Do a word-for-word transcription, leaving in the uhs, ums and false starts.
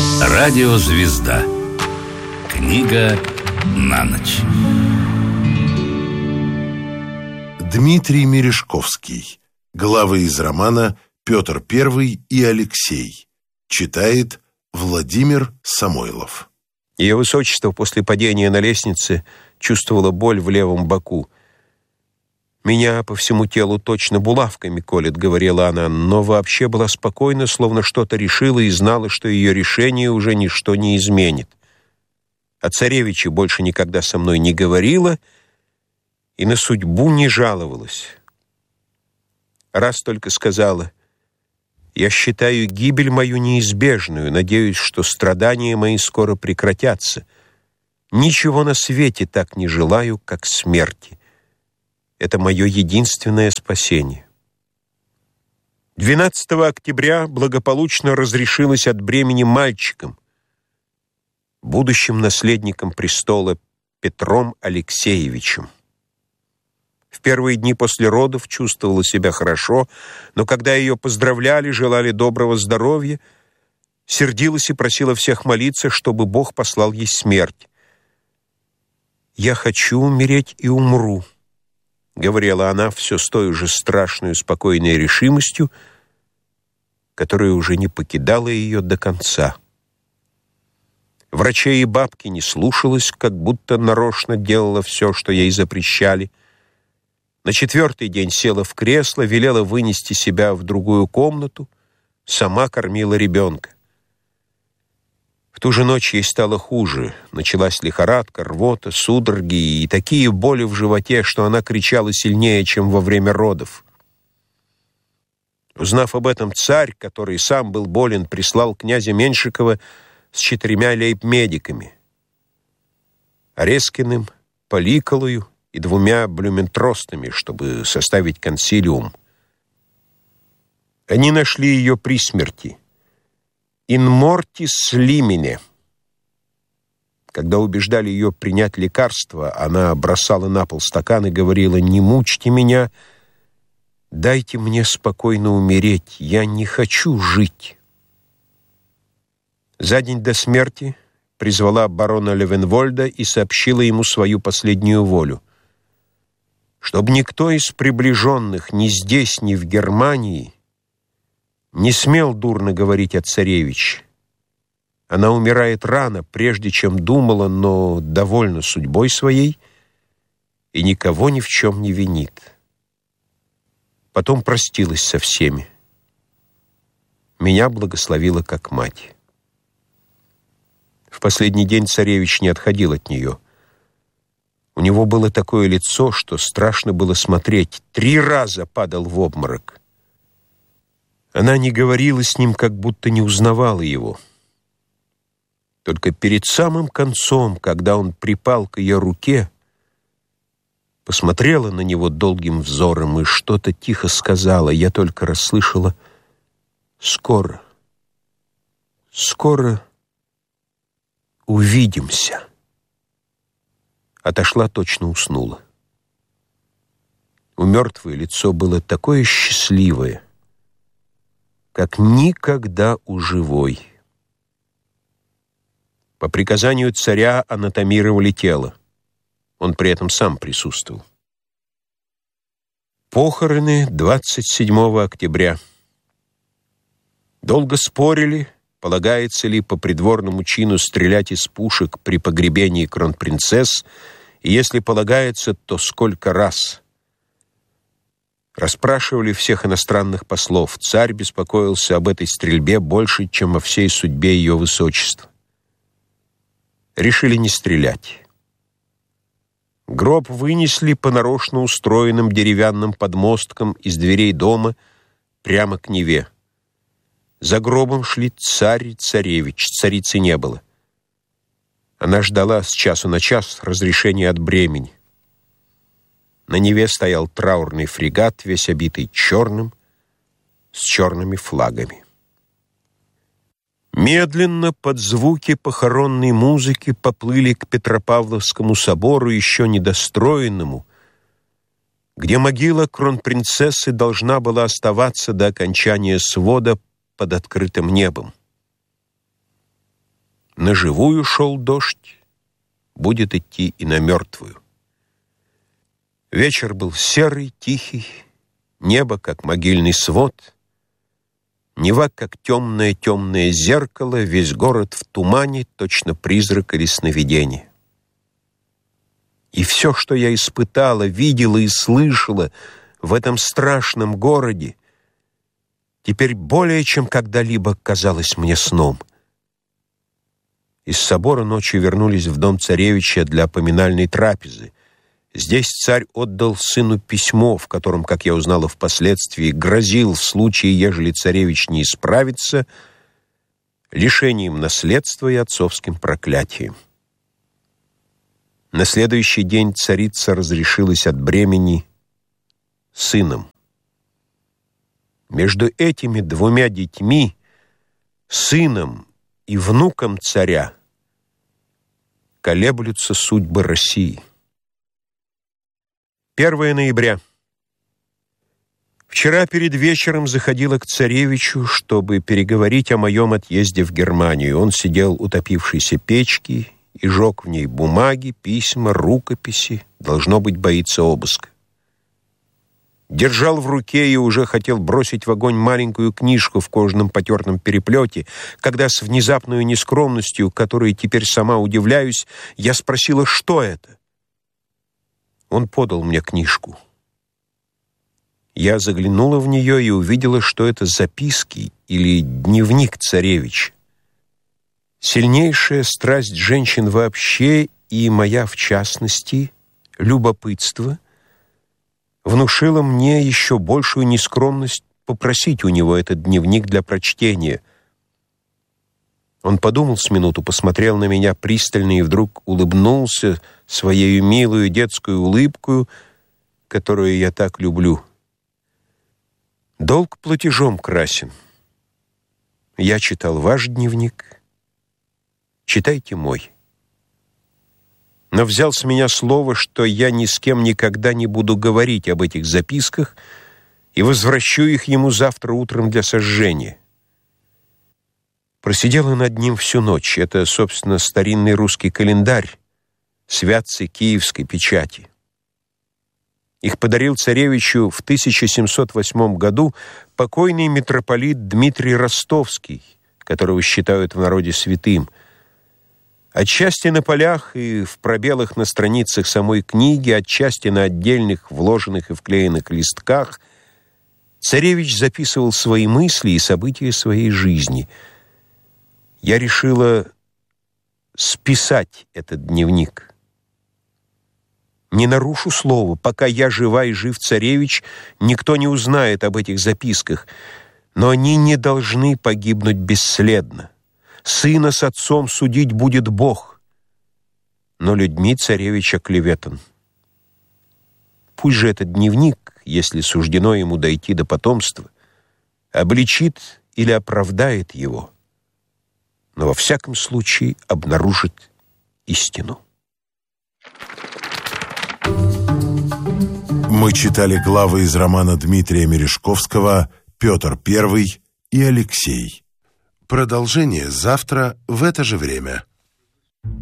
Радиозвезда. Книга на ночь. Дмитрий Мережковский. Главы из романа «Петр Первый и Алексей». Читает Владимир Самойлов. Ее высочество после падения на лестнице чувствовало боль в левом боку. «Меня по всему телу точно булавками колет», — говорила она, но вообще была спокойна, словно что-то решила и знала, что ее решение уже ничто не изменит. О царевиче больше никогда со мной не говорила и на судьбу не жаловалась. Раз только сказала: «Я считаю гибель мою неизбежную, надеюсь, что страдания мои скоро прекратятся. Ничего на свете так не желаю, как смерти. Это мое единственное спасение». двенадцатого октября благополучно разрешилась от бремени мальчиком, будущим наследником престола Петром Алексеевичем. В первые дни после родов чувствовала себя хорошо, но когда ее поздравляли, желали доброго здоровья, сердилась и просила всех молиться, чтобы Бог послал ей смерть. «Я хочу умереть и умру», — говорила она все с той же страшной спокойной решимостью, которая уже не покидала ее до конца. Врачей и бабки не слушалась, как будто нарочно делала все, что ей запрещали. На четвертый день села в кресло, велела вынести себя в другую комнату, сама кормила ребенка. В ту же ночь ей стало хуже. Началась лихорадка, рвота, судороги и такие боли в животе, что она кричала сильнее, чем во время родов. Узнав об этом, царь, который сам был болен, прислал князя Меньшикова с четырьмя лейб-медиками: Орескиным, Поликолою и двумя блюментростами, чтобы составить консилиум. Они нашли ее при смерти. «In mortis limine». Когда убеждали ее принять лекарство, она бросала на пол стакан и говорила: «Не мучьте меня, дайте мне спокойно умереть, я не хочу жить». За день до смерти призвала барона Левенвольда и сообщила ему свою последнюю волю: чтобы никто из приближенных ни здесь, ни в Германии не смел дурно говорить о царевиче. Она умирает рано, прежде чем думала, но довольна судьбой своей и никого ни в чем не винит. Потом простилась со всеми. Меня благословила как мать. В последний день царевич не отходил от нее. У него было такое лицо, что страшно было смотреть. Три раза падал в обморок. Она не говорила с ним, как будто не узнавала его. Только перед самым концом, когда он припал к ее руке, посмотрела на него долгим взором и что-то тихо сказала. Я только расслышала: «Скоро, скоро увидимся». Отошла, точно уснула. У мертвой лицо было такое счастливое, как никогда у живой. По приказанию царя анатомировали тело. Он при этом сам присутствовал. Похороны двадцать седьмого октября. Долго спорили, полагается ли по придворному чину стрелять из пушек при погребении кронпринцесс, и если полагается, то сколько раз. Расспрашивали всех иностранных послов. Царь беспокоился об этой стрельбе больше, чем о всей судьбе ее высочества. Решили не стрелять. Гроб вынесли по нарочно устроенным деревянным подмосткам из дверей дома прямо к Неве. За гробом шли царь и царевич. Царицы не было. Она ждала с часу на час разрешения от бремени. На Неве стоял траурный фрегат, весь обитый черным, с черными флагами. Медленно под звуки похоронной музыки поплыли к Петропавловскому собору, еще недостроенному, где могила кронпринцессы должна была оставаться до окончания свода под открытым небом. На живую шел дождь, будет идти и на мертвую. Вечер был серый, тихий, небо, как могильный свод, Нева, как темное-темное зеркало, весь город в тумане, точно призрак или сновидение. И все, что я испытала, видела и слышала в этом страшном городе, теперь более чем когда-либо казалось мне сном. Из собора ночью вернулись в дом царевича для поминальной трапезы. Здесь царь отдал сыну письмо, в котором, как я узнала впоследствии, грозил в случае, ежели царевич не исправится, лишением наследства и отцовским проклятием. На следующий день царица разрешилась от бремени сыном. Между этими двумя детьми, сыном и внуком царя, колеблются судьбы России. первое ноября. Вчера перед вечером заходила к царевичу, чтобы переговорить о моем отъезде в Германию. Он сидел у топившейся печки и жег в ней бумаги, письма, рукописи. Должно быть, боится обыска. Держал в руке и уже хотел бросить в огонь маленькую книжку в кожаном потертом переплете, когда с внезапной нескромностью, которой теперь сама удивляюсь, я спросила, что это. Он подал мне книжку. Я заглянула в нее и увидела, что это записки или дневник царевича. Сильнейшая страсть женщин вообще и моя в частности, любопытство, внушило мне еще большую нескромность попросить у него этот дневник для прочтения. Он подумал с минуту, посмотрел на меня пристально и вдруг улыбнулся своей милую детскую улыбкою, которую я так люблю. Долг платежом красен. Я читал ваш дневник, читайте мой. Но взял с меня слово, что я ни с кем никогда не буду говорить об этих записках и возвращу их ему завтра утром для сожжения. Просидела над ним всю ночь. Это, собственно, старинный русский календарь святцы киевской печати. Их подарил царевичу в тысяча семьсот восьмом году покойный митрополит Дмитрий Ростовский, которого считают в народе святым. Отчасти на полях и в пробелах на страницах самой книги, отчасти на отдельных вложенных и вклеенных листках, царевич записывал свои мысли и события своей жизни. Я решила списать этот дневник. Не нарушу слова, пока я жива и жив царевич, никто не узнает об этих записках, но они не должны погибнуть бесследно. Сына с отцом судить будет Бог, но людьми царевич оклеветан. Пусть же этот дневник, если суждено ему дойти до потомства, обличит или оправдает его, но во всяком случае обнаружит истину. Мы читали главы из романа Дмитрия Мережковского «Петр Первый» и «Алексей». Продолжение завтра в это же время.